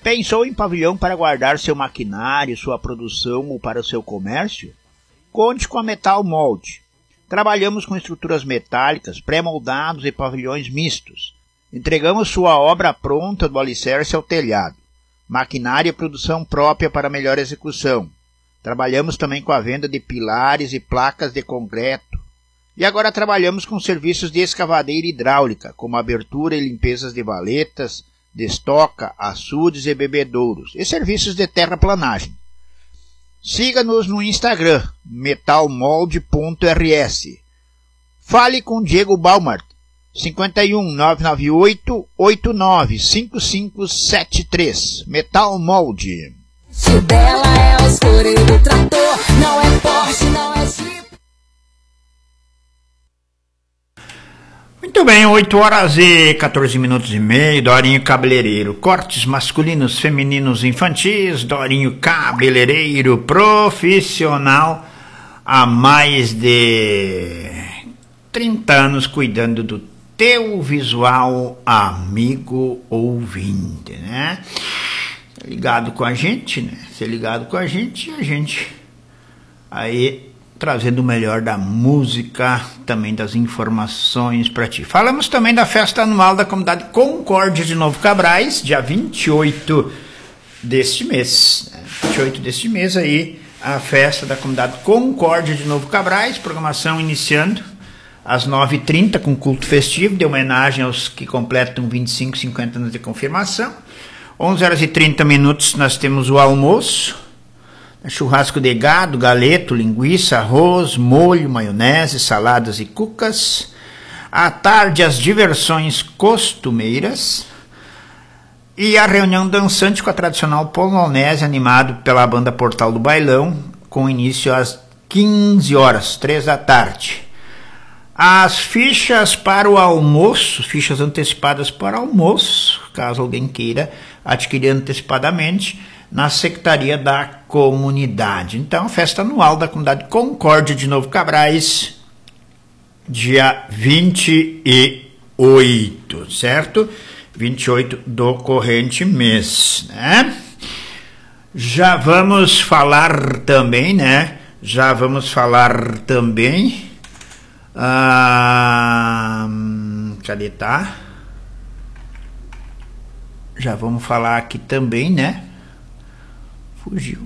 Pensou em pavilhão para guardar seu maquinário, sua produção ou para o seu comércio? Conte com a Metal Mold. Trabalhamos com estruturas metálicas, pré-moldados e pavilhões mistos. Entregamos sua obra pronta do alicerce ao telhado. Maquinária e produção própria para melhor execução. Trabalhamos também com a venda de pilares e placas de concreto. E agora trabalhamos com serviços de escavadeira hidráulica, como abertura e limpezas de valetas, de estoca, açudes e bebedouros, e serviços de terraplanagem. Siga-nos no Instagram, metalmold.rs. Fale com Diego Baumart, 51 998 89 5573. Metal Mold. O dela é o escureiro do trator, não é Porsche, não é Jeep. Muito bem, 8 horas e 14 minutos e meio, Dorinho Cabeleireiro. Cortes masculinos, femininos, infantis, Dorinho Cabeleireiro profissional há mais de 30 anos cuidando do teu visual, amigo ouvinte, né? Ligado com a gente, né? Ser ligado com a gente aí trazendo o melhor da música, também das informações para ti. Falamos também da festa anual da comunidade Concórdia de Novo Cabrais, dia 28 deste mês. 28 deste mês aí, a festa da comunidade Concórdia de Novo Cabrais, programação iniciando às 9h30 com culto festivo, de homenagem aos que completam 25, 50 anos de confirmação. 11h30 nós temos o almoço, churrasco de gado, galeto, linguiça, arroz, molho, maionese, saladas e cucas. À tarde, as diversões costumeiras. E a reunião dançante com a tradicional polonese, animado pela banda Portal do Bailão, com início às 15 horas, 3 da tarde. As fichas para o almoço, fichas antecipadas para o almoço, caso alguém queira adquirir antecipadamente, na Secretaria da Comunidade. Então, festa anual da comunidade Concórdia de Novo Cabrais, dia 28, certo? 28 do corrente mês, né? Já vamos falar também, né? Cadê tá? Já vamos falar aqui também, né? Fugiu.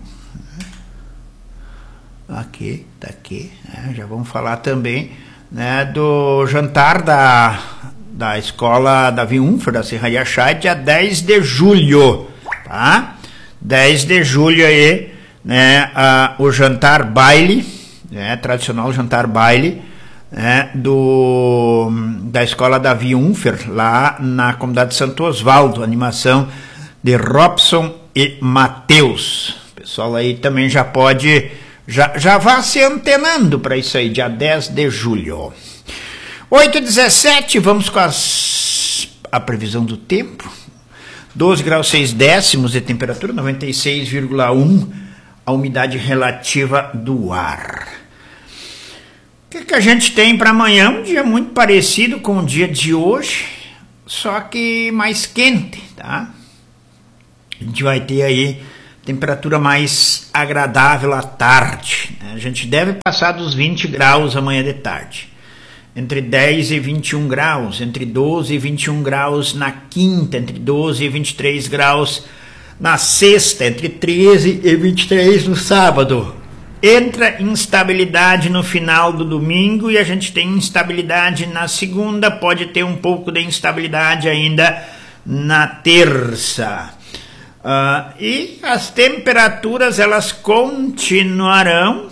Aqui, tá aqui. Né? Já vamos falar também, né, do jantar da escola Davi Unfer, da Serraria Chay, dia 10 de julho. Tá? 10 de julho aí, né, o jantar baile, né, tradicional jantar baile, né, da escola Davi Unfer, lá na comunidade Santo Osvaldo, animação de Robson e Matheus. O pessoal aí também já pode, já vá se antenando para isso aí, dia 10 de julho. 8h17, vamos com a previsão do tempo. 12 graus 6 décimos de temperatura, 96,1 a umidade relativa do ar. O que a gente tem para amanhã? Um dia muito parecido com o dia de hoje, só que mais quente, tá? A gente vai ter aí temperatura mais agradável à tarde. A gente deve passar dos 20 graus amanhã de tarde. Entre 10 e 21 graus, entre 12 e 21 graus na quinta, entre 12 e 23 graus na sexta, entre 13 e 23 no sábado. Entra instabilidade no final do domingo e a gente tem instabilidade na segunda, pode ter um pouco de instabilidade ainda na terça. E as temperaturas elas continuarão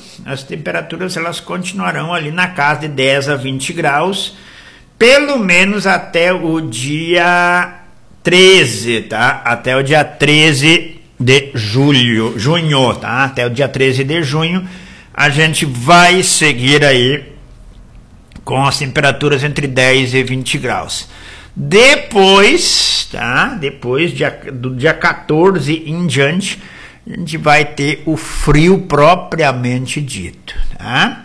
ali na casa de 10 a 20 graus, pelo menos até o dia 13, tá? Até o dia 13 de junho, tá? Até o dia 13 de junho a gente vai seguir aí com as temperaturas entre 10 e 20 graus. Depois, tá? Depois do dia 14 em diante, a gente vai ter o frio propriamente dito, tá?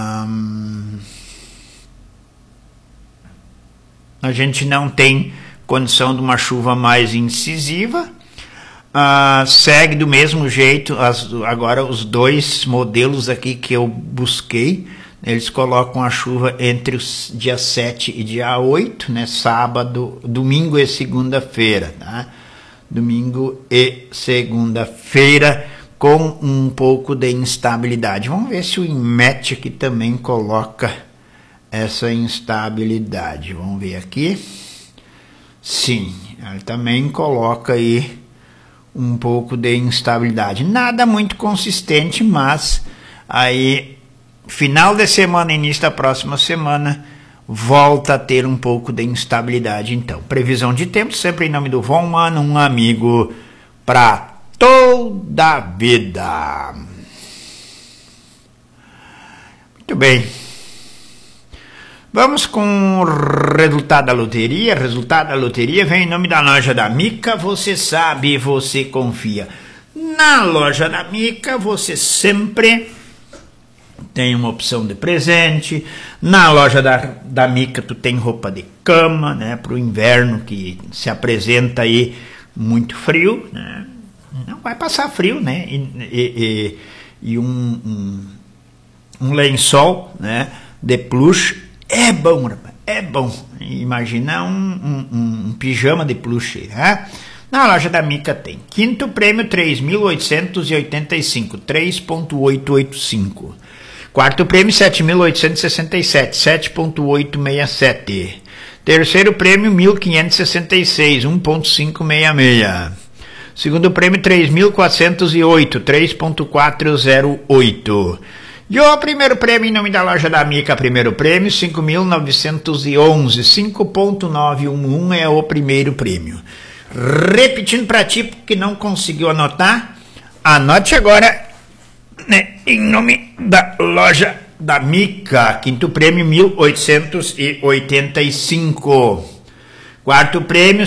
A gente não tem condição de uma chuva mais incisiva. Segue do mesmo jeito, agora os dois modelos aqui que eu busquei, eles colocam a chuva entre os dia 7 e dia 8, né, sábado, domingo e segunda-feira, tá? Domingo e segunda-feira com um pouco de instabilidade. Vamos ver se o INMET aqui também coloca essa instabilidade. Vamos ver aqui. Sim, ele também coloca aí um pouco de instabilidade. Nada muito consistente, mas aí final de semana, início da próxima semana, volta a ter um pouco de instabilidade. Então, previsão de tempo, sempre em nome do Von Mano, um amigo para toda a vida. Muito bem. Vamos com o resultado da loteria. Resultado da loteria vem em nome da loja da Mica. Você sabe, você confia. Na loja da Mica, você sempre tem uma opção de presente. Na loja da Mica, tu tem roupa de cama, né? Para o inverno que se apresenta aí muito frio, né? Não vai passar frio, né? E um lençol, né? De plush. É bom, rapaz, é bom. Imagina um pijama de plush, né? Na loja da Mica tem. Quinto prêmio, 3.885, 3.885. Quarto prêmio, 7.867, 7.867. Terceiro prêmio, 1.566, 1.566. Segundo prêmio, 3.408, 3.408. E o primeiro prêmio em nome da loja da Mica, primeiro prêmio, 5.911, 5.911 é o primeiro prêmio. Repetindo para ti, que não conseguiu anotar, anote agora, né, em nome da loja da Mica, quinto prêmio, 1.885. Quarto prêmio,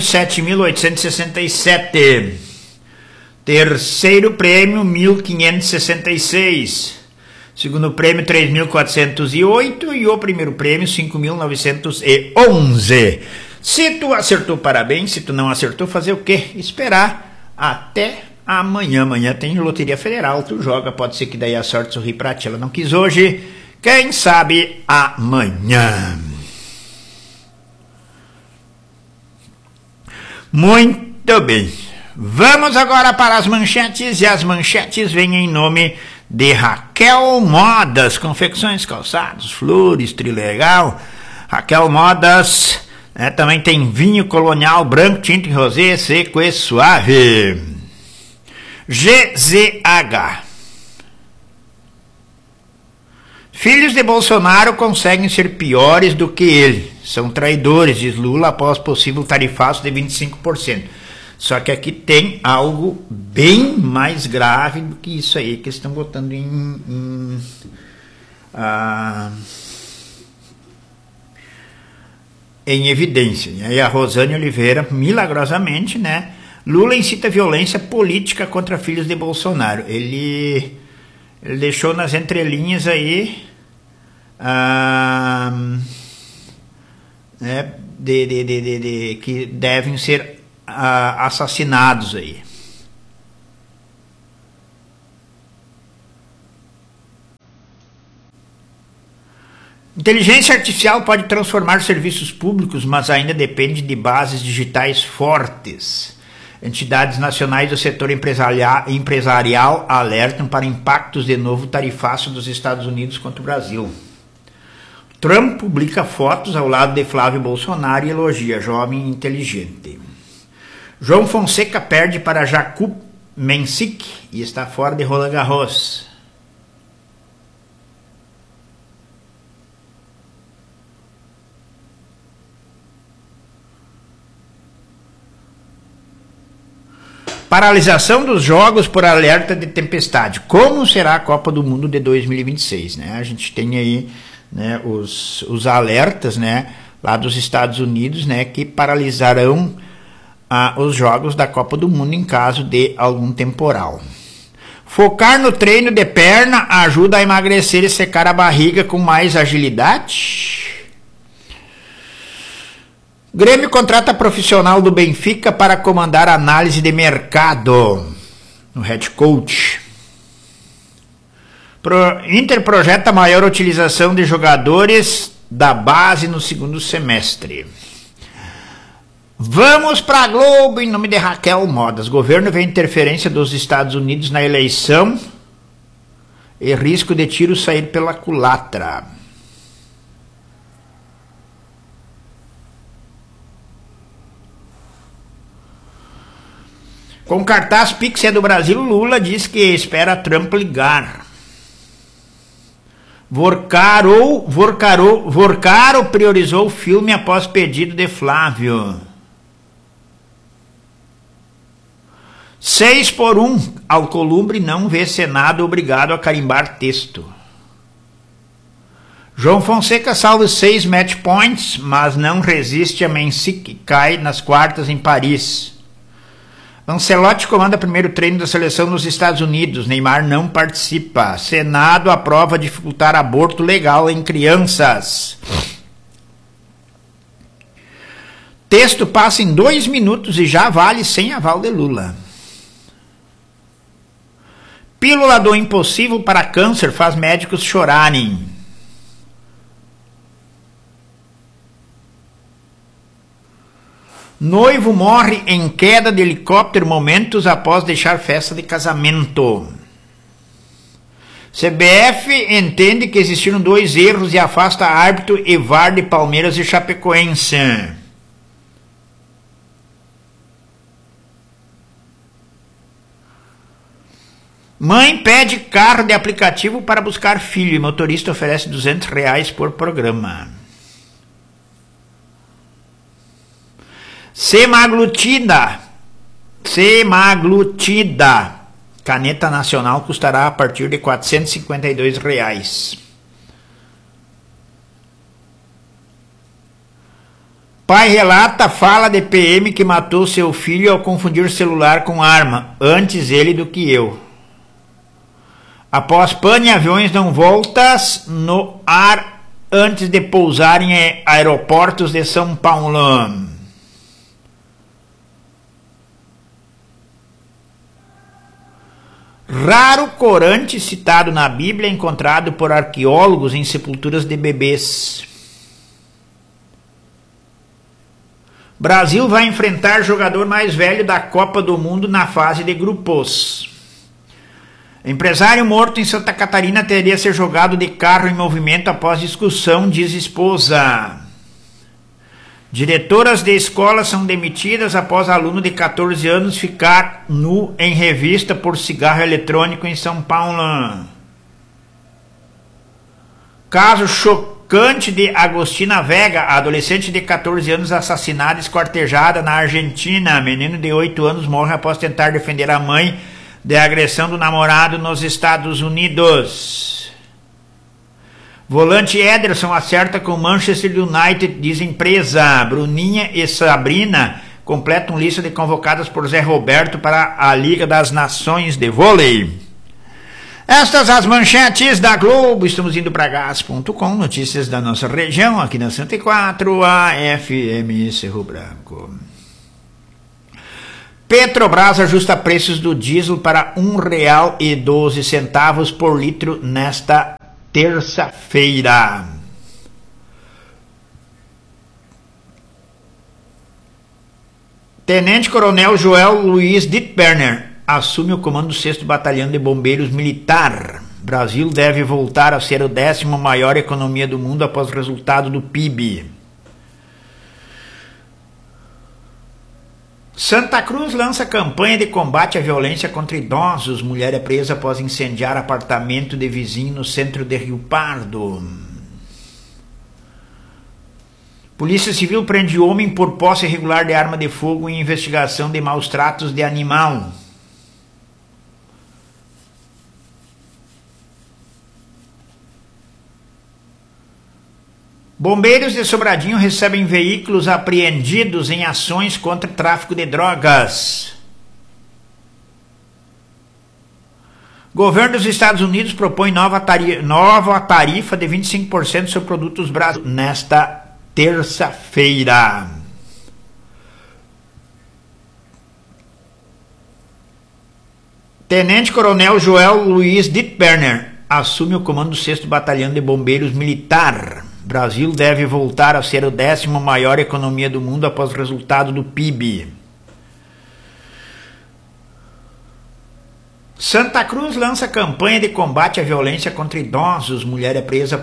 7.867. Terceiro prêmio, 1.566. Segundo prêmio, 3.408 e o primeiro prêmio, 5.911. Se tu acertou, parabéns. Se tu não acertou, fazer o quê? Esperar até amanhã. Amanhã tem Loteria Federal, tu joga, pode ser que daí a sorte sorri pra ti. Ela não quis hoje, quem sabe amanhã. Muito bem. Vamos agora para as manchetes, e as manchetes vêm em nome de Raquel Modas, confecções, calçados, flores, trilegal. Raquel Modas, né, também tem vinho colonial, branco, tinto e rosé, seco e suave. GZH. Filhos de Bolsonaro conseguem ser piores do que ele. São traidores, diz Lula após possível tarifaço de 25%. Só que aqui tem algo bem mais grave do que isso aí que eles estão botando em evidência. E aí a Rosane Oliveira, milagrosamente, né? Lula incita violência política contra filhos de Bolsonaro. Ele deixou nas entrelinhas aí que devem ser assassinados aí. Inteligência artificial pode transformar serviços públicos, mas ainda depende de bases digitais fortes. Entidades nacionais do setor empresarial alertam para impactos de novo tarifaço dos Estados Unidos contra o Brasil. Trump publica fotos ao lado de Flávio Bolsonaro e elogia jovem inteligente. João Fonseca perde para Jakub Mensik e está fora de Roland Garros. Paralisação dos jogos por alerta de tempestade. Como será a Copa do Mundo de 2026? Né? A gente tem aí, né, os alertas, né, lá dos Estados Unidos, né, que paralisarão os jogos da Copa do Mundo em caso de algum temporal. Focar no treino de perna ajuda a emagrecer e secar a barriga com mais agilidade. Grêmio contrata profissional do Benfica para comandar análise de mercado. O head coach. Inter projeta maior utilização de jogadores da base no segundo semestre. Vamos para a Globo em nome de Raquel Modas. Governo vê interferência dos Estados Unidos na eleição e risco de tiro sair pela culatra. Com cartaz Pix é do Brasil, Lula diz que espera Trump ligar. Vorcaro priorizou o filme após pedido de Flávio. 6-1, Alcolumbre não vê Senado obrigado a carimbar texto. João Fonseca salva 6 match points, mas não resiste a Mensic, que cai nas quartas em Paris. Ancelotti comanda primeiro treino da seleção nos Estados Unidos. Neymar não participa. Senado aprova dificultar aborto legal em crianças. Texto passa em 2 minutos e já vale sem aval de Lula. Pílula do impossível para câncer faz médicos chorarem. Noivo morre em queda de helicóptero momentos após deixar festa de casamento. CBF entende que existiram 2 erros e afasta árbitro e VAR de Palmeiras e Chapecoense. Mãe pede carro de aplicativo para buscar filho e motorista oferece R$200 por programa. Semaglutida. Caneta nacional custará a partir de R$452. Pai relata fala de PM que matou seu filho ao confundir celular com arma. Antes ele do que eu. Após pane, aviões dão voltas no ar antes de pousar em aeroportos de São Paulo. Raro corante citado na Bíblia encontrado por arqueólogos em sepulturas de bebês. Brasil vai enfrentar jogador mais velho da Copa do Mundo na fase de grupos. Empresário morto em Santa Catarina teria ser jogado de carro em movimento após discussão, diz esposa. Diretoras de escola são demitidas após aluno de 14 anos ficar nu em revista por cigarro eletrônico em São Paulo. Caso chocante de Agostina Vega, adolescente de 14 anos assassinada e esquartejada na Argentina. Menino de 8 anos morre após tentar defender a mãe de agressão do namorado nos Estados Unidos. Volante Ederson acerta com Manchester United, diz empresa. Bruninha e Sabrina completam lista de convocadas por Zé Roberto para a Liga das Nações de Vôlei. Estas as manchetes da Globo. Estamos indo para gas.com, notícias da nossa região, aqui na 104, a FM Cerro Branco. Petrobras ajusta preços do diesel para R$1,12 por litro nesta terça-feira. Tenente Coronel Joel Luiz Dittberner assume o comando do 6º Batalhão de Bombeiros Militar. Brasil deve voltar a ser a 10ª maior economia do mundo após o resultado do PIB. Santa Cruz lança campanha de combate à violência contra idosos. Mulher é presa após incendiar apartamento de vizinho no centro de Rio Pardo. Polícia Civil prende homem por posse irregular de arma de fogo em investigação de maus tratos de animal. Bombeiros de Sobradinho recebem veículos apreendidos em ações contra tráfico de drogas. Governo dos Estados Unidos propõe nova tarifa de 25% sobre produtos brasileiros nesta terça-feira. Tenente Coronel Joel Luiz Dittberner assume o comando do 6º Batalhão de Bombeiros Militar. Brasil deve voltar a ser a 10ª maior economia do mundo após o resultado do PIB. Santa Cruz lança campanha de combate à violência contra idosos. Mulher é presa